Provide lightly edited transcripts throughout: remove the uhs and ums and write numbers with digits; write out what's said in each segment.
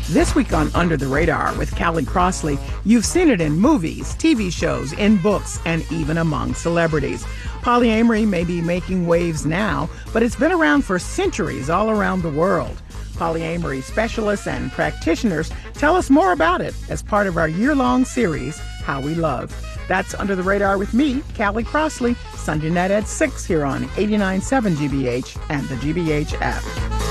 This week on Under the Radar with Callie Crossley, you've seen it in movies, TV shows, in books, and even among celebrities. Polyamory may be making waves now, but it's been around for centuries all around the world. Polyamory specialists and practitioners tell us more about it as part of our year-long series, How We Love. That's Under the Radar with me, Callie Crossley, Sunday night at 6 here on 89.7 GBH and the GBH app.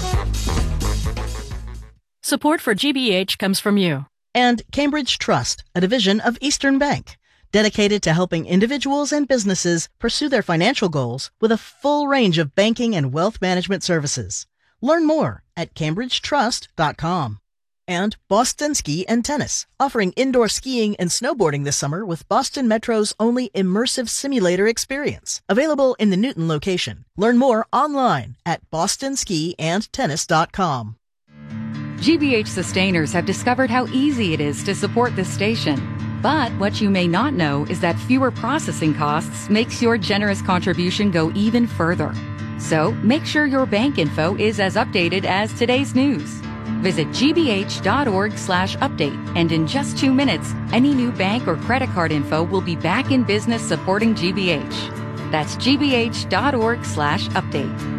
Support for GBH comes from you. And Cambridge Trust, a division of Eastern Bank, dedicated to helping individuals and businesses pursue their financial goals with a full range of banking and wealth management services. Learn more at cambridgetrust.com. And Boston Ski and Tennis, offering indoor skiing and snowboarding this summer with Boston Metro's only immersive simulator experience. Available in the Newton location. Learn more online at bostonskiandtennis.com. GBH sustainers have discovered how easy it is to support this station. But what you may not know is that fewer processing costs makes your generous contribution go even further. So make sure your bank info is as updated as today's news. Visit gbh.org/update, and in just 2 minutes, any new bank or credit card info will be back in business supporting GBH. That's gbh.org/update.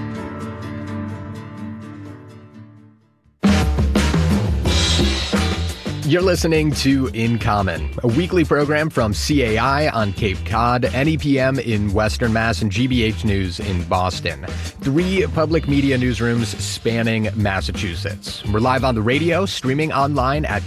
You're listening to In Common, a weekly program from CAI on Cape Cod, NEPM in Western Mass, and GBH News in Boston. 3 public media newsrooms spanning Massachusetts. We're live on the radio, streaming online at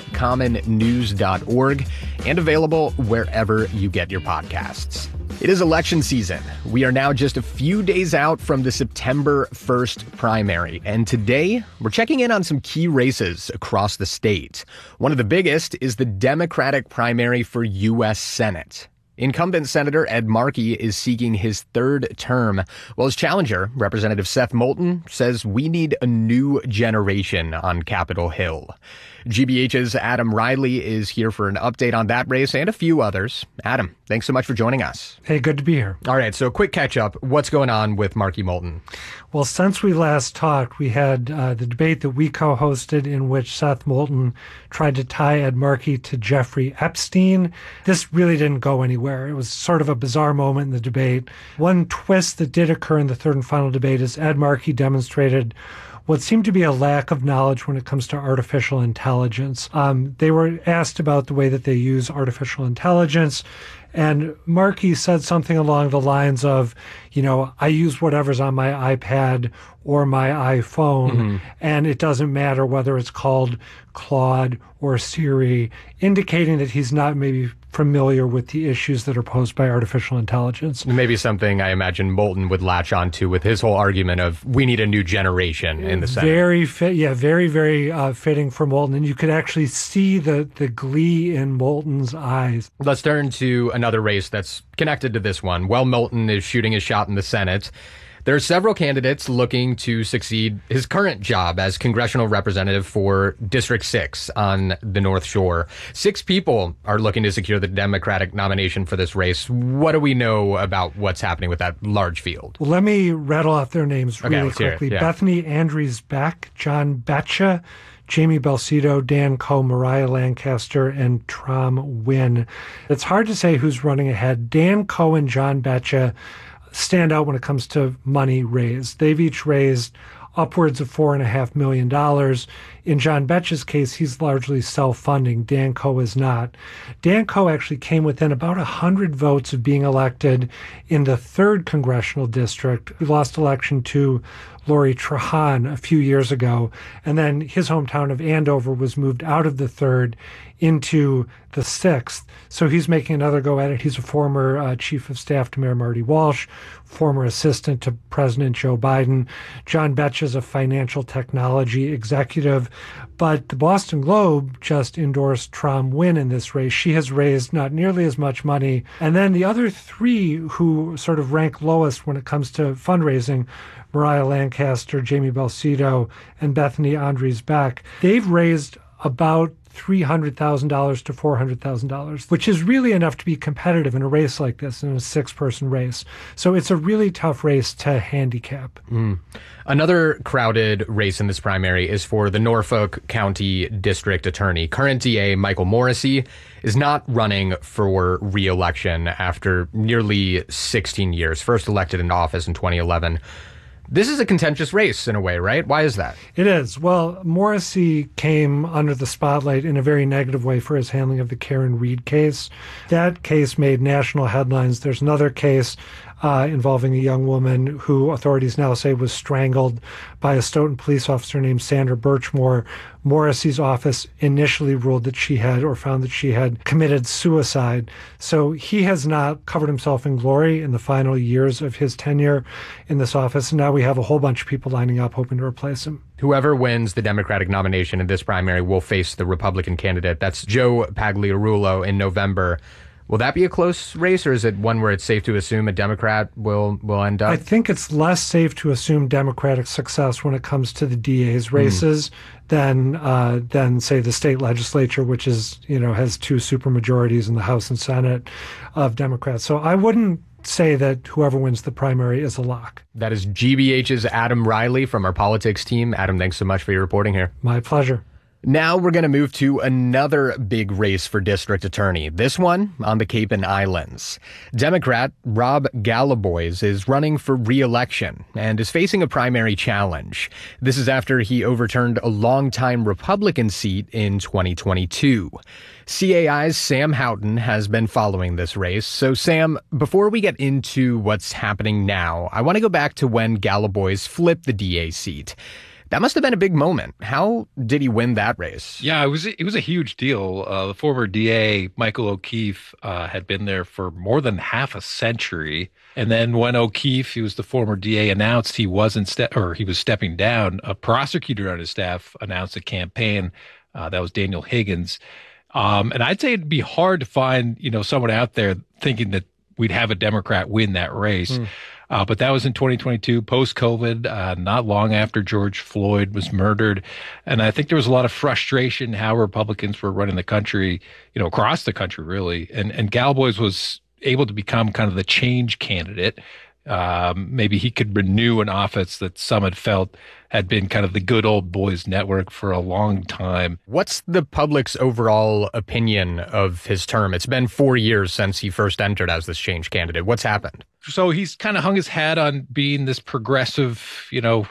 incommonnews.org, and available wherever you get your podcasts. It is election season. We are now just a few days out from the September 1st primary, and today we're checking in on some key races across the state. One of the biggest is the Democratic primary for U.S. Senate. Incumbent Senator Ed Markey is seeking his 3rd term, while his challenger, Representative Seth Moulton, says we need a new generation on Capitol Hill. GBH's Adam Riley is here for an update on that race and a few others. Adam, thanks so much for joining us. Hey, good to be here. All right, so a quick catch-up. What's going on with Markey Moulton? Well, since we last talked, we had the debate that we co-hosted in which Seth Moulton tried to tie Ed Markey to Jeffrey Epstein. This really didn't go anywhere. It was sort of a bizarre moment in the debate. One twist that did occur in the third and final debate is Ed Markey demonstrated what seemed to be a lack of knowledge when it comes to artificial intelligence. They were asked about the way that they use artificial intelligence, and Markey said something along the lines of, I use whatever's on my iPad or my iPhone, and it doesn't matter whether it's called Claude or Siri, indicating that he's not maybe familiar with the issues that are posed by artificial intelligence. Maybe something I imagine Moulton would latch onto with his whole argument of we need a new generation in the Senate. Very, very fitting for Moulton. And you could actually see the glee in Moulton's eyes. Let's turn to another race that's connected to this one. While Moulton is shooting his shot in the Senate, there are several candidates looking to succeed his current job as congressional representative for District 6 on the North Shore. 6 people are looking to secure the Democratic nomination for this race. What do we know about what's happening with that large field? Well, let me rattle off their names really quickly. Yeah. Bethany Andries-Beck, John Batcha, Jamie Belcito, Dan Coe, Mariah Lancaster, and Tram Wynn. It's hard to say who's running ahead. Dan Coe and John Batcha stand out when it comes to money raised. They've each raised upwards of $4.5 million. In John Batcha's case, he's largely self-funding. Dan Coe is not. Dan Coe actually came within about 100 votes of being elected in the 3rd congressional district. He lost election to Lori Trahan a few years ago, and then his hometown of Andover was moved out of the 3rd into the 6th. So he's making another go at it. He's a former chief of staff to Mayor Marty Walsh, former assistant to President Joe Biden. John Batcha is a financial technology executive, but the Boston Globe just endorsed Tram Wynn in this race. She has raised not nearly as much money. And then the other 3 who sort of rank lowest when it comes to fundraising, Mariah Lancaster, Jamie Belcito, and Bethany Andries-Beck, they've raised about $300,000 to $400,000, which is really enough to be competitive in a race like this, in a 6-person race. So it's a really tough race to handicap. Another crowded race in this primary is for the Norfolk County District Attorney. Current DA Michael Morrissey is not running for re-election after nearly 16 years, first elected into office in 2011. This is a contentious race in a way, right? Why is that? It is. Well, Morrissey came under the spotlight in a very negative way for his handling of the Karen Reed case. That case made national headlines. There's another case involving a young woman who authorities now say was strangled by a Stoughton police officer named Sandra Birchmore. Morrissey's office initially ruled that she had, or found that she had, committed suicide. So he has not covered himself in glory in the final years of his tenure in this office. And now we have a whole bunch of people lining up hoping to replace him. Whoever wins the Democratic nomination in this primary will face the Republican candidate. That's Joe Pagliarulo in November. Will that be a close race, or is it one where it's safe to assume a Democrat will end up? I think it's less safe to assume Democratic success when it comes to the DA's races than say the state legislature, which is, has 2 supermajorities in the House and Senate of Democrats. So I wouldn't say that whoever wins the primary is a lock. That is GBH's Adam Riley from our politics team. Adam, thanks so much for your reporting here. My pleasure. Now we're going to move to another big race for district attorney, this one on the Cape and Islands. Democrat Rob Galabois is running for re-election and is facing a primary challenge. This is after he overturned a longtime Republican seat in 2022. CAI's Sam Houghton has been following this race. So, Sam, before we get into what's happening now, I want to go back to when Galabois flipped the DA seat. That must have been a big moment. How did he win that race? Yeah, it was a huge deal. The former DA, Michael O'Keefe, had been there for more than half a century. And then when O'Keefe, he was the former DA, announced he was stepping down, a prosecutor on his staff announced a campaign. That was Daniel Higgins. And I'd say it'd be hard to find, someone out there thinking that we'd have a Democrat win that race. But that was in 2022, post-COVID, not long after George Floyd was murdered. And I think there was a lot of frustration how Republicans were running the country, across the country, really. And Galabois was able to become kind of the change candidate. Maybe he could renew an office that some had felt had been kind of the good old boys network for a long time. What's the public's overall opinion of his term? It's been 4 years since he first entered as this change candidate. What's happened? So he's kind of hung his hat on being this progressive,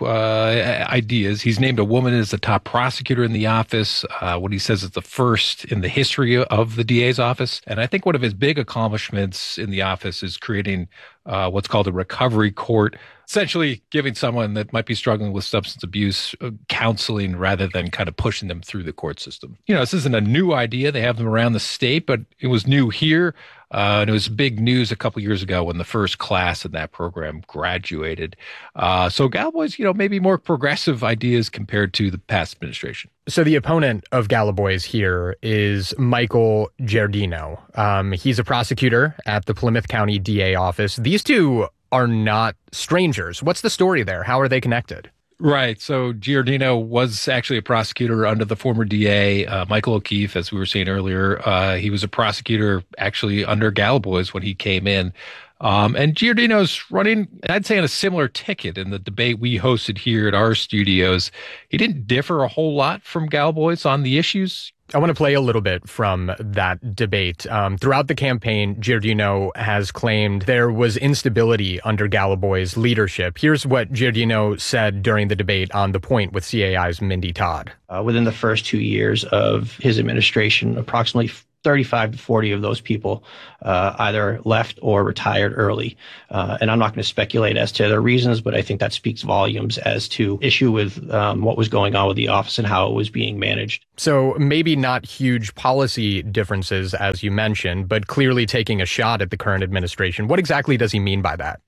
ideas. He's named a woman as the top prosecutor in the office. What he says is the first in the history of the DA's office. And I think one of his big accomplishments in the office is creating what's called a recovery court, essentially giving someone that might be struggling with substance abuse counseling rather than kind of pushing them through the court system. This isn't a new idea. They have them around the state, but it was new here. And it was big news a couple years ago when the first class in that program graduated. So Galabois, maybe more progressive ideas compared to the past administration. So the opponent of Galabois here is Michael Giardino. He's a prosecutor at the Plymouth County DA office. These two are not strangers. What's the story there? How are they connected? Right. So Giardino was actually a prosecutor under the former DA, Michael O'Keefe, as we were saying earlier. He was a prosecutor actually under Galabois when he came in. And Giardino's running, I'd say, on a similar ticket in the debate we hosted here at our studios. He didn't differ a whole lot from Galabois on the issues. I want to play a little bit from that debate. Throughout the campaign, Giardino has claimed there was instability under Galabois' leadership. Here's what Giardino said during the debate on The Point with CAI's Mindy Todd. Within the first 2 years of his administration, approximately 35 to 40 of those people either left or retired early. And I'm not going to speculate as to their reasons, but I think that speaks volumes as to issue with what was going on with the office and how it was being managed. So maybe not huge policy differences, as you mentioned, but clearly taking a shot at the current administration. What exactly does he mean by that?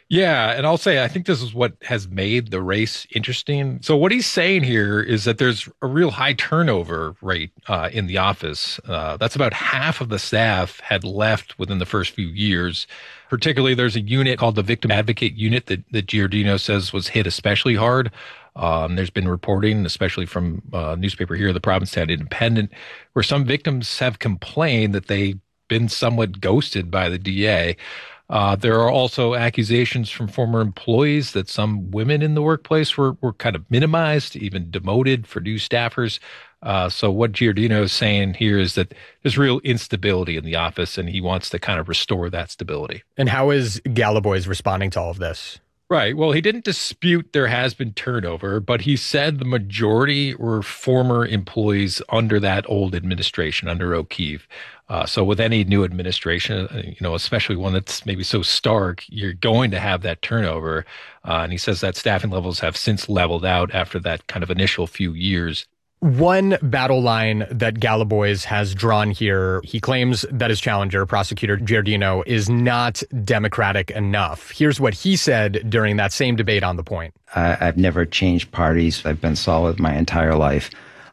Yeah, and I'll say I think this is what has made the race interesting. So what he's saying here is that there's a real high turnover rate in the office. That's about half of the staff had left within the first few years. Particularly, there's a unit called the Victim Advocate Unit that Giardino says was hit especially hard. There's been reporting, especially from a newspaper here, the Provincetown Independent, where some victims have complained that they've been somewhat ghosted by the DA. There are also accusations from former employees that some women in the workplace were kind of minimized, even demoted for new staffers. So what Giardino is saying here is that there's real instability in the office, and he wants to kind of restore that stability. And how is Galabois responding to all of this? Right. Well, he didn't dispute there has been turnover, but he said the majority were former employees under that old administration, under O'Keefe. So with any new administration, especially one that's maybe so stark, you're going to have that turnover. And he says that staffing levels have since leveled out after that kind of initial few years. One battle line that Galabois has drawn here, he claims that his challenger, Prosecutor Giardino, is not democratic enough. Here's what he said during that same debate on the point. I've never changed parties. I've been solid my entire life.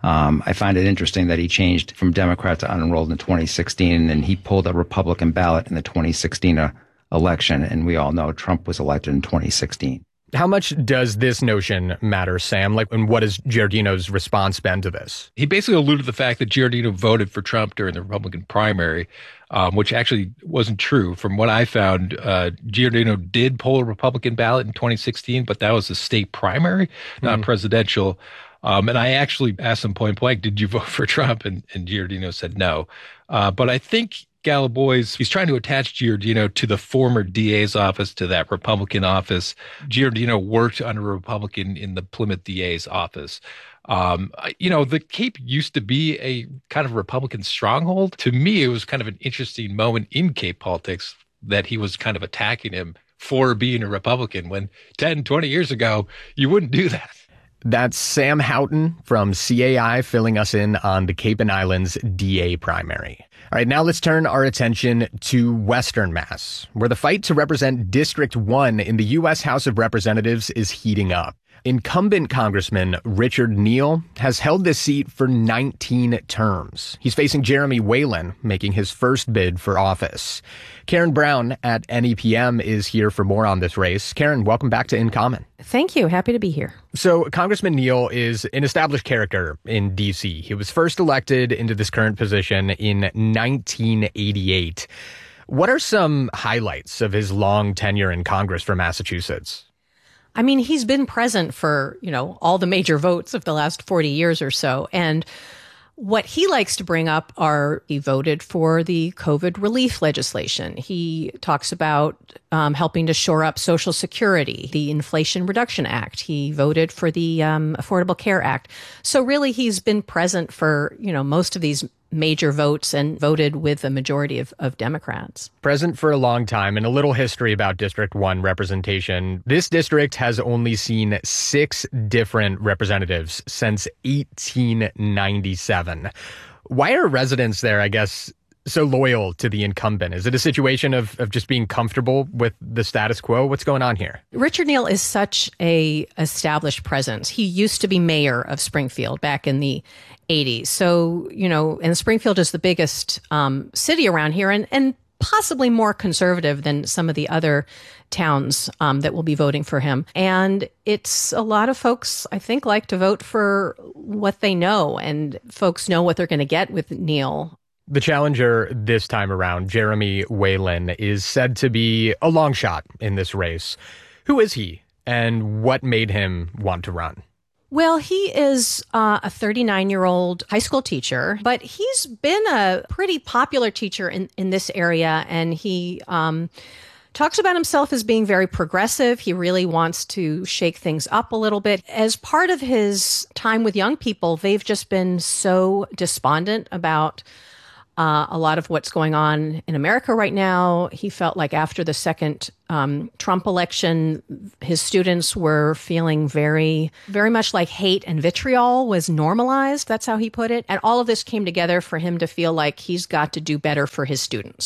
I find it interesting that he changed from Democrat to unenrolled in 2016, and he pulled a Republican ballot in the 2016 election. And we all know Trump was elected in 2016. How much does this notion matter, Sam? And what has Giardino's response been to this? He basically alluded to the fact that Giardino voted for Trump during the Republican primary, which actually wasn't true. From what I found, Giardino did pull a Republican ballot in 2016, but that was a state primary, not presidential. And I actually asked him point blank, did you vote for Trump? And Giardino said no. But I think Galabois, he's trying to attach Giardino to the former DA's office, to that Republican office. Giardino worked under a Republican in the Plymouth DA's office. The Cape used to be a kind of Republican stronghold. To me, it was kind of an interesting moment in Cape politics that he was kind of attacking him for being a Republican when 10, 20 years ago, you wouldn't do that. That's Sam Houghton from CAI filling us in on the Cape and Islands DA primary. All right, now let's turn our attention to Western Mass, where the fight to represent District 1 in the U.S. House of Representatives is heating up. Incumbent Congressman Richard Neal has held this seat for 19 terms. He's facing Jeremy Whalen, making his first bid for office. Karen Brown at NEPM is here for more on this race. Karen, welcome back to In Common. Thank you. Happy to be here. So Congressman Neal is an established character in D.C. He was first elected into this current position in 1988. What are some highlights of his long tenure in Congress for Massachusetts? I mean, he's been present for, all the major votes of the last 40 years or so. And what he likes to bring up are he voted for the COVID relief legislation. He talks about helping to shore up Social Security, the Inflation Reduction Act. He voted for the Affordable Care Act. So really, he's been present for, most of these major votes and voted with a majority of Democrats. Present for a long time, and a little history about District 1 representation. This district has only seen 6 different representatives since 1897. Why are residents there, I guess, so loyal to the incumbent? Is it a situation of just being comfortable with the status quo? What's going on here? Richard Neal is such a established presence. He used to be mayor of Springfield back in the 80s. So, and Springfield is the biggest city around here and possibly more conservative than some of the other towns that will be voting for him. And it's a lot of folks, I think, like to vote for what they know, and folks know what they're going to get with Neal. The challenger this time around, Jeremy Whalen, is said to be a long shot in this race. Who is he, and what made him want to run? Well, he is a 39-year-old high school teacher, but he's been a pretty popular teacher in this area, and he talks about himself as being very progressive. He really wants to shake things up a little bit. As part of his time with young people, they've just been so despondent about a lot of what's going on in America right now. He felt like after the second Trump election, his students were feeling very, very much like hate and vitriol was normalized. That's how he put it. And all of this came together for him to feel like he's got to do better for his students.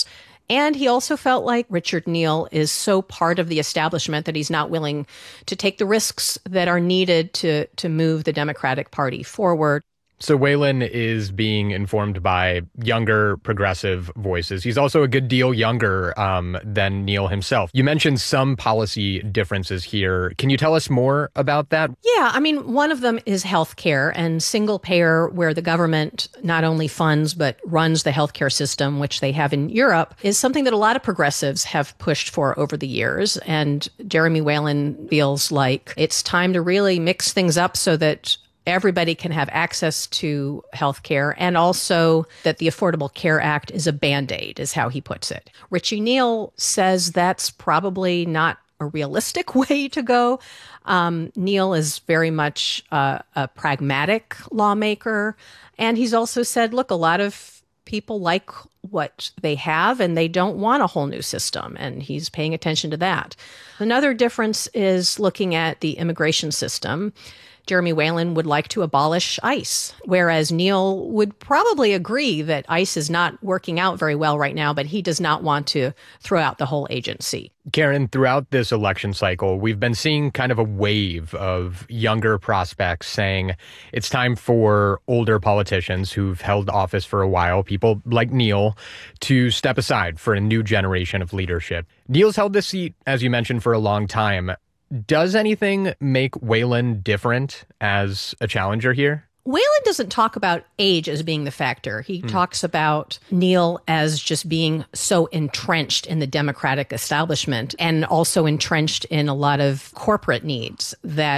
And he also felt like Richard Neal is so part of the establishment that he's not willing to take the risks that are needed to move the Democratic Party forward. So Whelan is being informed by younger progressive voices. He's also a good deal younger than Neal himself. You mentioned some policy differences here. Can you tell us more about that? Yeah, I mean, one of them is healthcare and single payer, where the government not only funds but runs the healthcare system, which they have in Europe, is something that a lot of progressives have pushed for over the years. And Jeremy Whelan feels like it's time to really mix things up so that everybody can have access to health care, and also that the Affordable Care Act is a Band-Aid, is how he puts it. Richie Neal says that's probably not a realistic way to go. Neal is very much a pragmatic lawmaker, and he's also said, look, a lot of people like what they have and they don't want a whole new system, and he's paying attention to that. Another difference is looking at the immigration system. Jeremy Whelan would like to abolish ICE, whereas Neal would probably agree that ICE is not working out very well right now, but he does not want to throw out the whole agency. Karen, throughout this election cycle, we've been seeing kind of a wave of younger prospects saying it's time for older politicians who've held office for a while, people like Neal, to step aside for a new generation of leadership. Neal's held this seat, as you mentioned, for a long time. Does anything make Whelan different as a challenger here? Whelan doesn't talk about age as being the factor. He talks about Neal as just being so entrenched in the Democratic establishment and also entrenched in a lot of corporate needs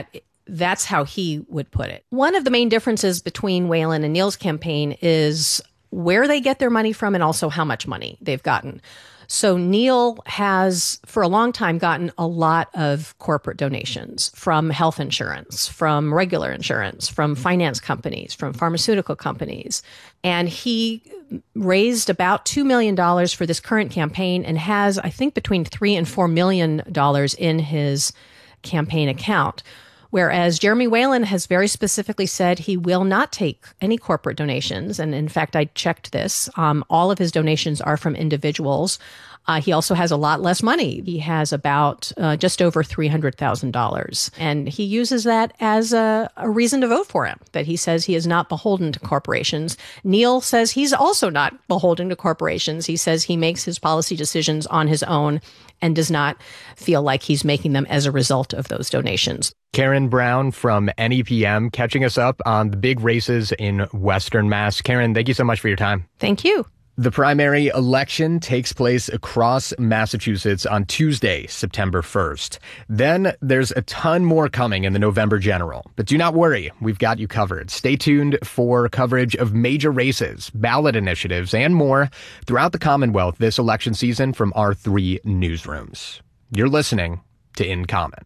that's how he would put it. One of the main differences between Whelan and Neal's campaign is where they get their money from and also how much money they've gotten. So Neal has, for a long time, gotten a lot of corporate donations from health insurance, from regular insurance, from finance companies, from pharmaceutical companies. And he raised about $2 million for this current campaign and has, I think, between $3 and $4 million in his campaign account. Whereas Jeremy Whelan has very specifically said he will not take any corporate donations. And in fact, I checked this. All of his donations are from individuals. He also has a lot less money. He has about just over $300,000. And he uses that as a reason to vote for him, that he says he is not beholden to corporations. Neal says he's also not beholden to corporations. He says he makes his policy decisions on his own and does not feel like he's making them as a result of those donations. Karen Brown from NEPM catching us up on the big races in Western Mass. Karen, thank you so much for your time. Thank you. The primary election takes place across Massachusetts on Tuesday, September 1st. Then there's a ton more coming in the November general. But do not worry, we've got you covered. Stay tuned for coverage of major races, ballot initiatives, and more throughout the Commonwealth this election season from our 3 newsrooms. You're listening to In Common.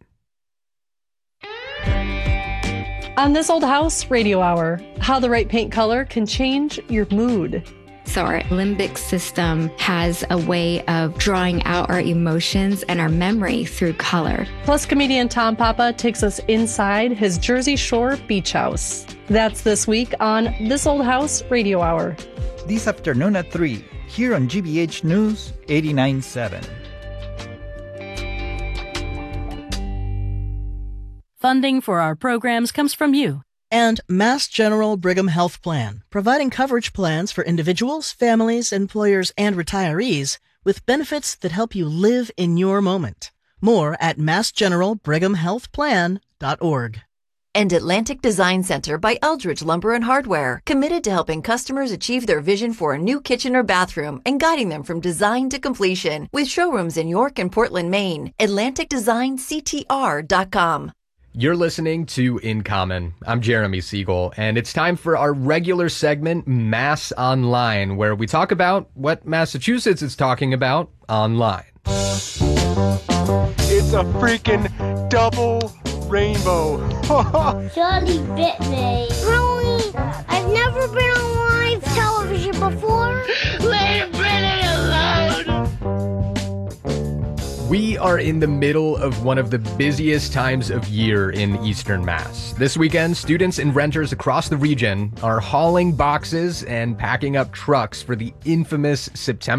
On This Old House Radio Hour, how the right paint color can change your mood. So our limbic system has a way of drawing out our emotions and our memory through color. Plus, comedian Tom Papa takes us inside his Jersey Shore beach house. That's this week on This Old House Radio Hour. This afternoon at 3, here on GBH News 89.7. Funding for our programs comes from you. And Mass General Brigham Health Plan, providing coverage plans for individuals, families, employers, and retirees with benefits that help you live in your moment. More at massgeneralbrighamhealthplan.org. And Atlantic Design Center by Eldridge Lumber and Hardware, committed to helping customers achieve their vision for a new kitchen or bathroom and guiding them from design to completion, with showrooms in York and Portland, Maine. AtlanticDesignCTR.com. You're listening to In Common. I'm Jeremy Siegel, and it's time for our regular segment, Mass Online, where we talk about what Massachusetts is talking about online. It's a freaking double rainbow. Charlie bit me. Really? I've never been on live television before. Let Brennan alone. We are in the middle of one of the busiest times of year in Eastern Mass. This weekend, students and renters across the region are hauling boxes and packing up trucks for the infamous September